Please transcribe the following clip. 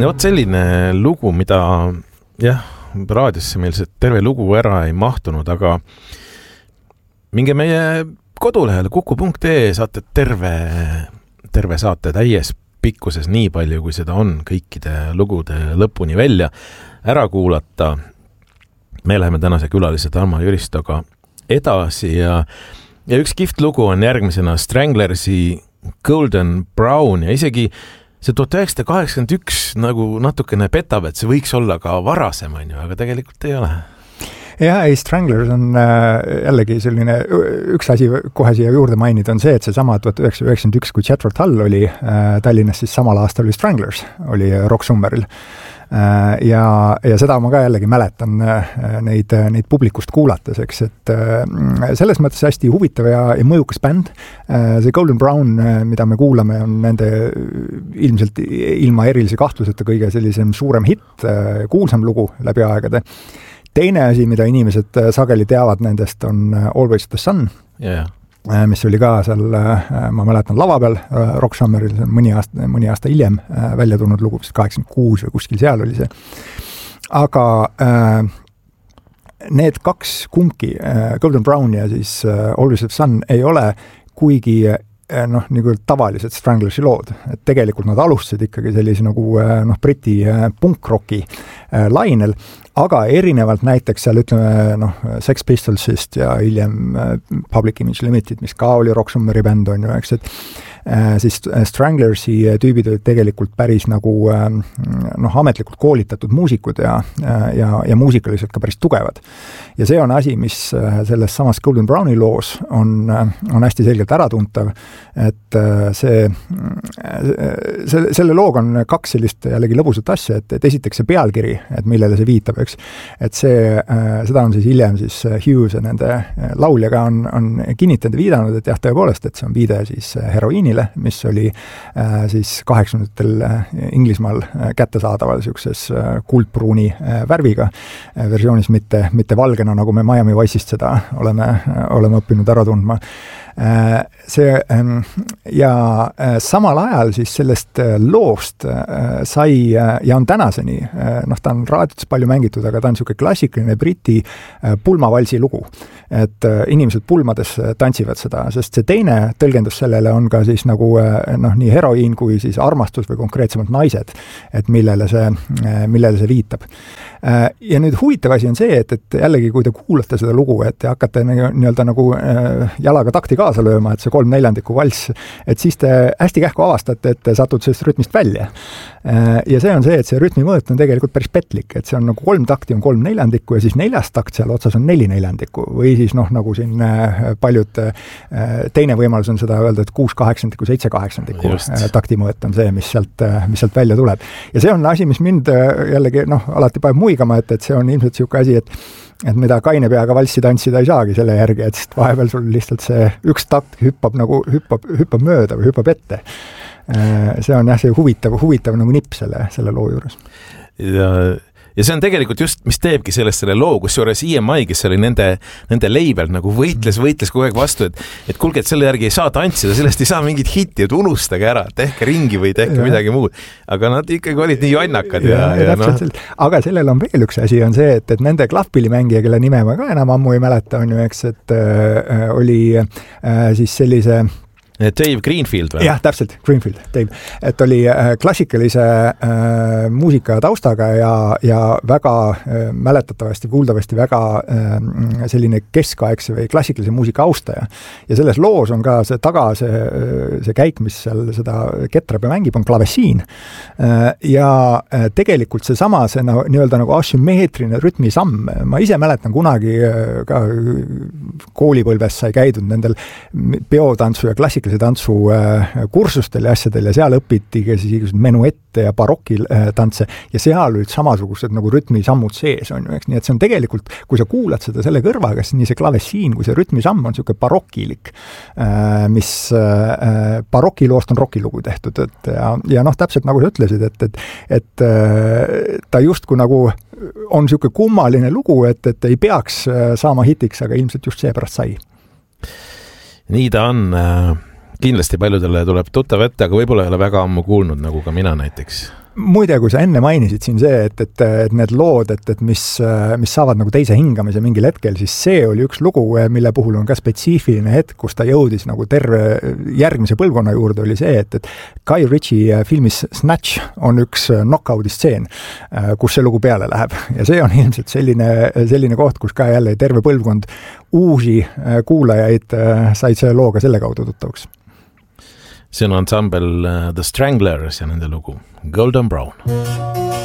Ja vot selline lugu, mida jah, raadiosse meil see terve lugu ära ei mahtunud, aga minge meie kodulehele kuku.ee, saate terve saate täies pikkuses nii palju, kui seda on kõikide lugude lõpuni välja ära kuulata. Me läheme tänase külalise Tarmo Jüristoga edasi ja üks kihvt lugu on järgmisena Stranglersi Golden Brown ja isegi see 1981 nagu natukene petab, et see võiks olla ka varasem, aga tegelikult ei ole. Ja, Stranglers on jällegi selline, üks asi kohe siia juurde mainida on see, et see sama 1991, kui Jethro Tull oli Tallinnas, siis samal aastal oli Stranglers, oli Rock Summeril. Ja seda ma ka jällegi mäletan neid publikust kuulates, eks, et selles mõttes hästi huvitav ja mõjukas bänd. See Golden Brown, mida me kuulame, on nende ilmselt ilma erilise kahtluseta kõige sellisem suurem hitt, kuulsam lugu läbi aegade. Teine asi, mida inimesed sageli teavad nendest, on Always the Sun. Mis oli ka seal, ma mäletan, lava peal Rock Summeril, mõni aasta hiljem välja tulnud lugu, 86 või kuskil seal oli see. Aga need kaks kumbki, Golden Brown ja siis Always the Sun, ei ole kuigi nagu tavalised Stranglersi lood. Et tegelikult nad alustasid ikkagi sellise nagu briti punkrocki lainel, aga erinevalt näiteks seal ütleme Sex Pistolsist ja hiljem Public Image Limited, mis ka oli Rock Summeri bänd on ju, eks, et siis Stranglersi tüübid olid tegelikult päris nagu ametlikult koolitatud muusikud ja muusikaliselt ka päris tugevad. Ja see on asi, mis selles samas Golden Browni loos on hästi selgelt äratuntav, et selle looga on kaks sellist jällegi lõbusat asja, et esiteks see pealkiri, et millele see viitab, eks, et seda on siis hiljem siis Hughes ja nende lauljaga on kinnitanud ja viidanud, et jah, tõepoolest, et see on viide siis heroiinile, mis oli siis 80-ndatel Inglismaal kättesaadaval sellises kuldpruuni värviga versioonis, mitte valgena, nagu me Miami Vice'ist seda oleme õppinud ära tundma. Ja samal ajal siis sellest loost sai ja on tänaseni, ta on raadiotes palju mängitud, aga ta on selline klassikaline briti pulmavalsi lugu, et inimesed pulmades tantsivad seda, sest see teine tõlgendus sellele on ka siis nagu nii heroiin kui siis armastus või konkreetsemalt naised, et millele see viitab. Ja nüüd huvitav asi on see, et jällegi, kui te kuulate seda lugu, et te hakkate nii-öelda nagu jalaga takti kaasa lööma, et see 3/4 valss, et siis te hästi kähku avastate, et te satud sellest rütmist välja. Ja see on see, et see rütmimõõt on tegelikult päris petlik, et see on nagu 3 takti on 3/4 ja siis 4. takt seal otsas on 4/4 või siis nagu siin paljud, teine võimalus on seda öelda, et 6/8 ja 7/8 taktimõõt on see, mis sealt välja tuleb. Ja see on asi, mis mind jällegi alati paneb muigama, et see on ilmselt selline asi, et mida kaine peaga valssi tantsida ei saagi selle järgi, et sest vahepeal sul lihtsalt see üks takt hüppab mööda või hüppab ette. See on jah, see huvitav nagu nipp selle loo juures. Ja see on tegelikult just, mis teebki selle loo, kus juures EMI, kes oli nende label nagu võitles kogu aeg vastu, et kuulge, et selle järgi ei saa tantsida, sellest ei saa mingit hitti, et unustage ära, tehke ringi või tehke midagi muud. Aga nad ikkagi olid nii jannakad. Aga sellel on veel üks asi, on see, et nende klahvpillimängija, kelle nime ma ka enam ammu ei mäleta, on ju, eks, et oli siis sellise Dave Greenfield või? Jah, täpselt, Greenfield, Dave. Et oli klassikalise muusika taustaga ja väga mäletatavasti, kuuldavasti väga selline keskaegse või klassikalise muusika austaja. Ja selles loos on ka see taga, see käik, mis seal seda ketrabe mängib, on klavessiin. Ja tegelikult see nii-öelda nagu asümmeetrine rütmisamm. Ma ise mäletan kunagi ka koolipõlves sai käidud nendel peotantsu ja klassikalise tantsu kursustel ja asjadel ja seal õpiti siis menuette ja barokitantse ja seal olid samasugused nagu rütmisammud sees on ju, eks, nii et see on tegelikult, kui sa kuulad seda selle kõrvaga, siis nii see klavessiin kui see rütmisamm on selline barokilik, mis barokiloost on rokilugu tehtud, ja täpselt nagu sa ütlesid, et ta justkui nagu on selline kummaline lugu, et ei peaks saama hitiks, aga ilmselt just seepärast sai. Nii ta on. Kindlasti paljudele tuleb tuttav ette, aga võib-olla ei ole väga ammu kuulnud, nagu ka mina näiteks. muide, kui sa enne mainisid siin see, et need lood, et mis saavad nagu teise hingamise mingil hetkel, siis see oli üks lugu, mille puhul on ka spetsiifiline hetk, kus ta jõudis nagu terve järgmise põlvkonna juurde, oli see, et Guy Ritchie filmis Snatch on üks knockouti stseen, kus see lugu peale läheb. Ja see on ilmselt selline koht, kus ka jälle terve põlvkond uusi kuulajaid said selle looga selle kaudu tuttavaks. See on ansambel The Stranglers ja nende lugu Golden Brown.